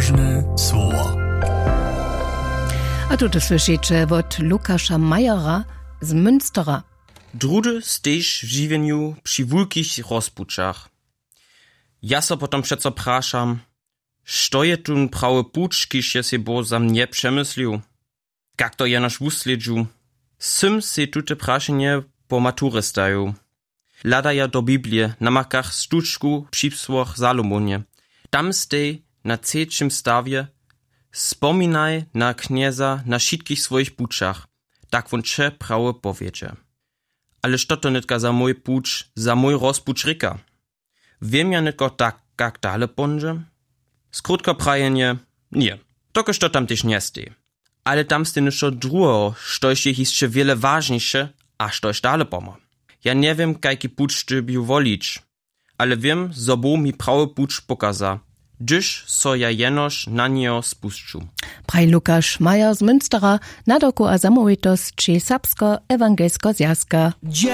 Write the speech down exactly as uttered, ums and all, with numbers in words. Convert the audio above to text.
Odważne słowa. A tu to słyszycie od Lukasza Majera z Münstera. Drudy stejsz w żywieniu przy wulkich rozpuczach. Ja so potom przeco praszam, što je tun prawy pucz, kiż je se bo za mnie przemyslił? Jak to je nasz wusledżu? Sym se tute praszenie po maturę stają. Lada ja do Biblię na makach stuczku przy psłoch Salomonie. Tam stej na trzecim stawie spominaj na knieza na wszystkich swoich puczach, tak won cze prawe powiedzie. Ale što to netka za mój pucz, za mój rozpucz ryka? Wiem ja netko tak, jak dale ponže? Skrótko prajenie, nie. Toko što tam też nie stej. Ale tam stej nešto drugo, štož je jeszcze wiele ważniejsze, a štož dale pomo. Ja nie wiem, kajki pucz ty biu wolić, ale wiem, zo bo mi prawy pucz pokaza, gdyż so ja jenoż na niego spuszczu. Praj Lukasz Majer z Münstera, na doku a samowitos či Sapsko Ewangelsko Zjazka.